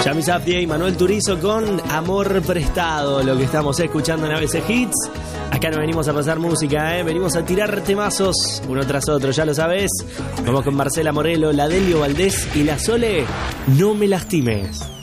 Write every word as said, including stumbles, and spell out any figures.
Yami Safdie y Manuel Turizo con Amor Prestado, lo que estamos escuchando en A B C Hits. Acá no venimos a pasar música, ¿eh? Venimos a tirar temazos uno tras otro, ya lo sabes. Vamos con Marcela Morelo, la Delio Valdés y la Sole, No me lastimes.